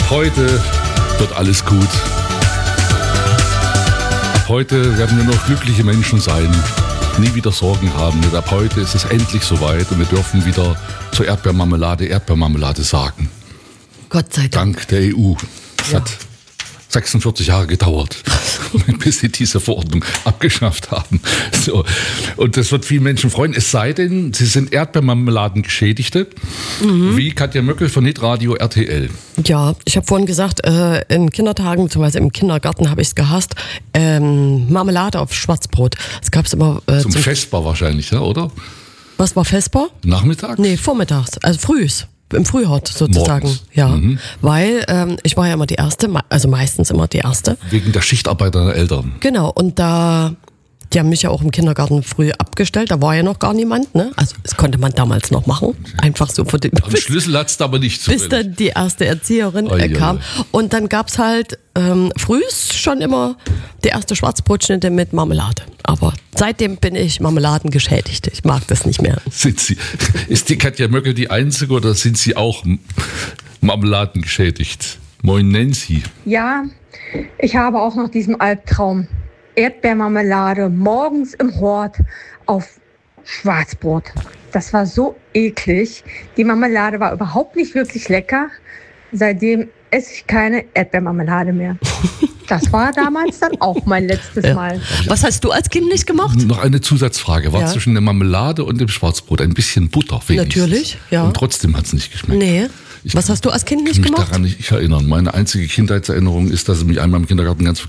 heute wird alles gut. Ab heute werden wir noch glückliche Menschen sein, nie wieder Sorgen haben. Und ab heute ist es endlich soweit und wir dürfen wieder zur Erdbeermarmelade sagen. Gott sei Dank. Dank der EU. Es hat 46 Jahre gedauert, bis sie diese Verordnung abgeschafft haben. So. Und das wird vielen Menschen freuen, es sei denn, sie sind Erdbeermarmeladengeschädigte, wie Katja Möckel von Hitradio RTL. Ja, ich habe vorhin gesagt, in Kindertagen bzw. im Kindergarten habe ich es gehasst, Marmelade auf Schwarzbrot. Das gab es immer Zum Vesper wahrscheinlich, ja, oder? Was war Vesper? Nachmittags? Nee, vormittags, also frühs. Im Frühhort sozusagen, Morgens. ja. Weil ich war ja immer die Erste, also meistens immer die Erste. Wegen der Schichtarbeit deiner Eltern. Genau, und die haben mich ja auch im Kindergarten früh abgestellt, da war ja noch gar niemand, ne? Also das konnte man damals noch machen, einfach so vor dem Am Schlüssel hat's da aber nicht bis dann die erste Erzieherin kam. Und dann gab's halt frühs schon immer die erste Schwarzbrotschnitte mit Marmelade. Aber seitdem bin ich Marmeladengeschädigt. Ich mag das nicht mehr. Ist die Katja Möckel die Einzige oder sind Sie auch Marmeladengeschädigt? Moin Nancy. Ja, ich habe auch noch diesen Albtraum. Erdbeermarmelade morgens im Hort auf Schwarzbrot. Das war so eklig. Die Marmelade war überhaupt nicht wirklich lecker. Seitdem esse ich keine Erdbeermarmelade mehr. Das war damals dann auch mein letztes Mal. Was hast du als Kind nicht gemacht? Noch eine Zusatzfrage. War zwischen der Marmelade und dem Schwarzbrot ein bisschen Butter wenigstens? Natürlich, ja. Und trotzdem hat es nicht geschmeckt. Nee. Was hast du als Kind nicht gemacht? Ich kann gemacht? mich daran nicht erinnern. Meine einzige Kindheitserinnerung ist, dass ich mich einmal im Kindergarten ganz